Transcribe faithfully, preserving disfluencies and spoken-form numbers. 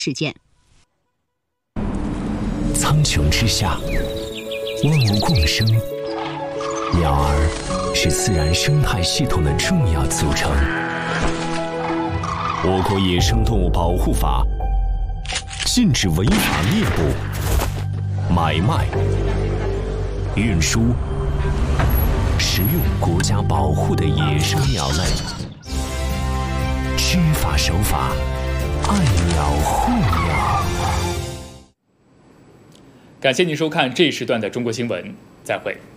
事件。 苍穹之下，万物共生，鸟儿是自然生态系统的重要组成。我国野生动物保护法禁止违法猎捕、买卖、运输、食用国家保护的野生鸟类。知法守法，爱鸟护鸟。 感谢您收看这一时段的中国新闻，再会。